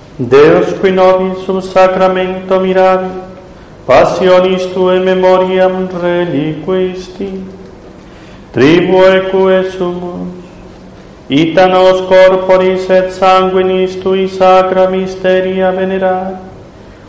Deus qui nobis sum sacramento mirabit, passionis tuae memoriam reliquisti, tribueque sumus, ita nos corporis et sanguinis tui sacra mysteria venerat,